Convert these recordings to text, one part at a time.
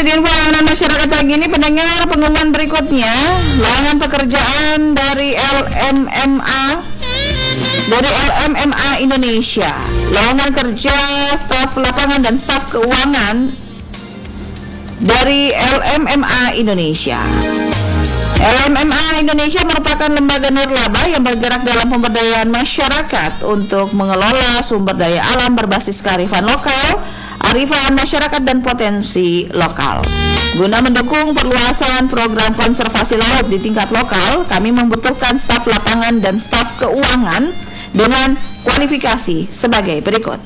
di info layanan masyarakat pagi ini, pendengar, pengumuman berikutnya lowongan pekerjaan dari LMMA Indonesia. Lowongan kerja staf lapangan dan staf keuangan dari LMMA Indonesia. LMMA Indonesia merupakan lembaga nirlaba yang bergerak dalam pemberdayaan masyarakat untuk mengelola sumber daya alam berbasis kearifan lokal, arifan masyarakat dan potensi lokal. Guna mendukung perluasan program konservasi laut di tingkat lokal, kami membutuhkan staf lapangan dan staf keuangan dengan kualifikasi sebagai berikut.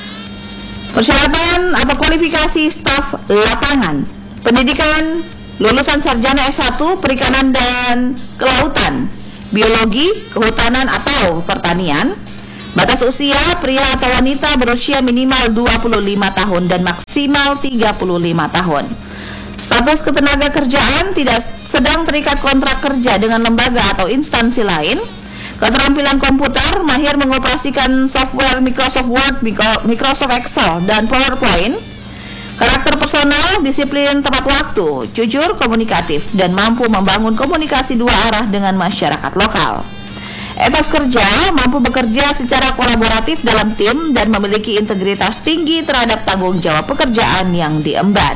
Persyaratan atau kualifikasi staf lapangan: pendidikan lulusan sarjana S1 perikanan dan kelautan, biologi, kehutanan atau pertanian. Batas usia pria atau wanita berusia minimal 25 tahun dan maksimal 35 tahun. Status ketenaga kerjaan: tidak sedang terikat kontrak kerja dengan lembaga atau instansi lain. Keterampilan komputer: mahir mengoperasikan software Microsoft Word, Microsoft Excel, dan PowerPoint. Karakter personal: disiplin, tepat waktu, jujur, komunikatif, dan mampu membangun komunikasi dua arah dengan masyarakat lokal. Etos kerja: mampu bekerja secara kolaboratif dalam tim dan memiliki integritas tinggi terhadap tanggung jawab pekerjaan yang diemban.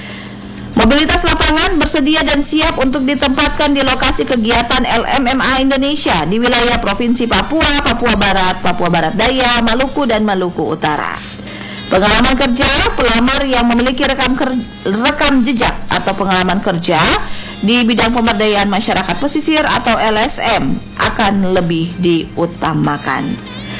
Mobilitas lapangan: bersedia dan siap untuk ditempatkan di lokasi kegiatan LMMA Indonesia di wilayah Provinsi Papua, Papua Barat, Papua Barat Daya, Maluku, dan Maluku Utara. Pengalaman kerja: pelamar yang memiliki rekam jejak atau pengalaman kerja di bidang pemberdayaan masyarakat pesisir atau LSM akan lebih diutamakan.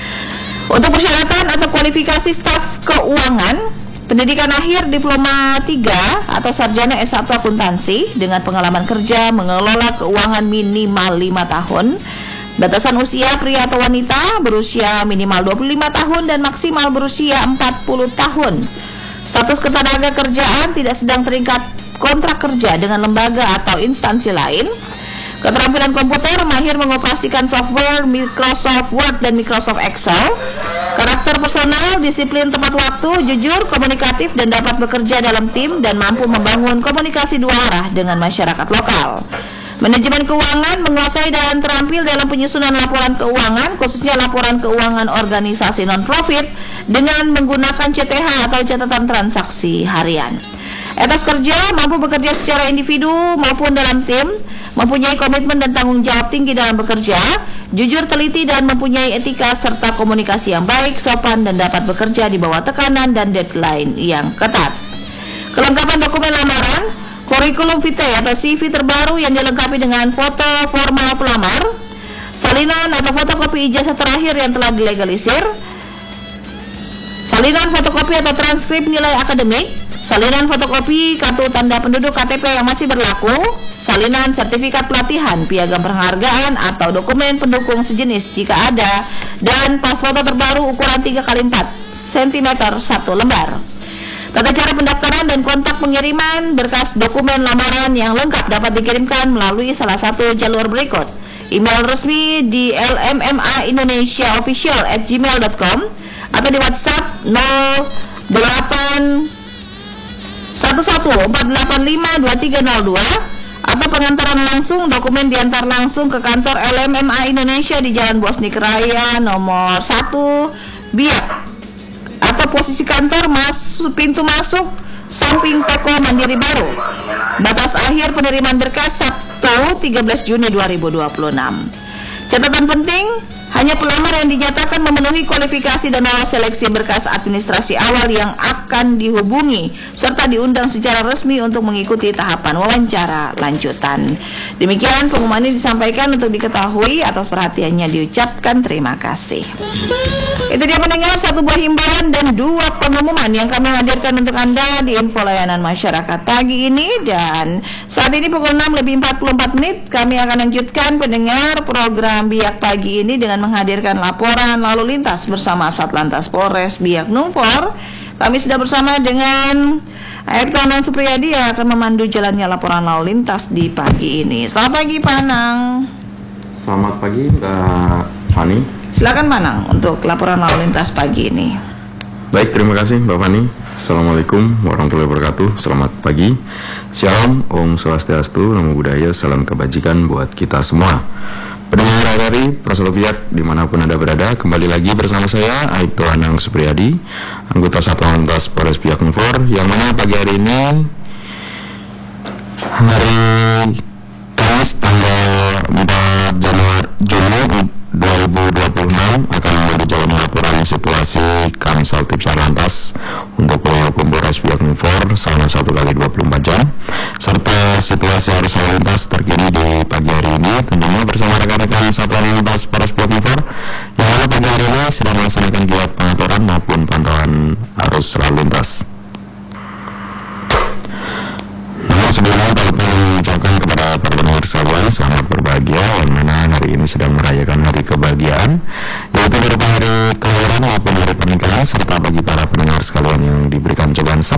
Untuk persyaratan atau kualifikasi staf keuangan: pendidikan akhir diploma 3 atau sarjana S1 akuntansi dengan pengalaman kerja mengelola keuangan minimal 5 tahun. Batasan usia pria atau wanita berusia minimal 25 tahun dan maksimal berusia 40 tahun. Status ketenaga kerjaan: tidak sedang terikat kontrak kerja dengan lembaga atau instansi lain. Keterampilan komputer: mahir mengoperasikan software Microsoft Word dan Microsoft Excel. Karakter personal: disiplin, tepat waktu, jujur, komunikatif, dan dapat bekerja dalam tim dan mampu membangun komunikasi dua arah dengan masyarakat lokal. Manajemen keuangan: menguasai dan terampil dalam penyusunan laporan keuangan, khususnya laporan keuangan organisasi non-profit dengan menggunakan CTH atau catatan transaksi harian. Etos kerja: mampu bekerja secara individu maupun dalam tim, mempunyai komitmen dan tanggung jawab tinggi dalam bekerja, jujur, teliti, dan mempunyai etika serta komunikasi yang baik, sopan, dan dapat bekerja di bawah tekanan dan deadline yang ketat. Kelengkapan dokumen lamaran: kurikulum vitae atau CV terbaru yang dilengkapi dengan foto formal pelamar, salinan atau fotokopi ijazah terakhir yang telah dilegalisir, salinan fotokopi atau transkrip nilai akademik, salinan fotokopi kartu tanda penduduk KTP yang masih berlaku, salinan sertifikat pelatihan, piagam penghargaan atau dokumen pendukung sejenis jika ada, dan pas foto terbaru ukuran 3x4 cm 1 lembar. Tata cara pendaftaran dan kontak pengiriman berkas dokumen lamaran yang lengkap dapat dikirimkan melalui salah satu jalur berikut: email resmi di lmmaindonesiaofficial@gmail.com atau di WhatsApp 0811485232, atau pengantaran langsung dokumen diantar langsung ke kantor LMMA Indonesia di Jalan Bosnik Raya nomor 1 Biak, atau posisi kantor pintu masuk samping toko Mandiri Baru. Batas akhir penerimaan berkas Sabtu 13 Juni 2026. Catatan penting: hanya pelamar yang dinyatakan memenuhi kualifikasi dan lolos seleksi berkas administrasi awal yang akan dihubungi serta diundang secara resmi untuk mengikuti tahapan wawancara lanjutan. Demikian pengumuman ini disampaikan untuk diketahui. Atas perhatiannya diucapkan terima kasih. Itu dia pendengar, satu buah himbauan dan dua pengumuman yang kami hadirkan untuk Anda di info layanan masyarakat pagi ini. Dan saat ini pukul 6:44 kami akan lanjutkan pendengar program Biak Pagi ini dengan menghadirkan laporan lalu lintas bersama Satlantas Polres Biak Numfor. Kami sudah bersama dengan Aibtu Anang Supriyadi yang akan memandu jalannya laporan lalu lintas di pagi ini. Selamat pagi Pak Anang. Selamat pagi Mbak Fani. Silakan Manang untuk laporan lalu lintas pagi ini. Baik, terima kasih Mbak Fani. Assalamualaikum warahmatullahi wabarakatuh. Selamat pagi. Shalom, Om Swastiastu, Namo Buddhaya, salam kebajikan buat kita semua. Pendengar dari Praselo Biak dimanapun Anda berada, kembali lagi bersama saya Aibtu Anang Supriyadi, anggota Satuan Lantas Polres Biak Numfor, yang mana pagi hari ini hari Kamis tanggal 4 Juni 2026 akan berjalan laporan situasi Kamsaltib Sarlantas untuk Polres Biak Numfor selama 1 kali 24 jam serta situasi arus lalu lintas terkini di pagi hari ini, tentunya bersama rekan-rekan Satuan Lantas Polres Biak Numfor yang mana pagi hari ini sedang melaksanakan kegiatan pengaturan maupun pantauan arus lalu lintas. Sebelumnya kami mengucapkan kepada para pendengar sekalian selamat berbahagia, yang mana hari ini sedang merayakan hari kebahagiaan, yaitu berupa hari kelahiran maupun hari pernikahan, serta bagi para pendengar sekalian yang diberikan cobaan